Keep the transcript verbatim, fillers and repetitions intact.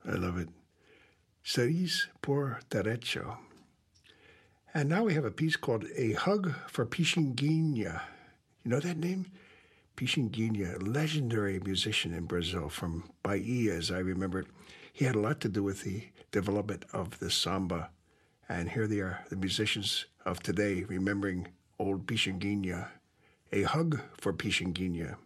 I love it. Cerise por Derecho. And now we have a piece called A Hug for Pixinguinha. You know that name? Pixinguinha, legendary musician in Brazil from Bahia, as I remember it. He had a lot to do with the development of the samba. And here they are, the musicians of today, remembering old Pixinguinha. A Hug for Pixinguinha.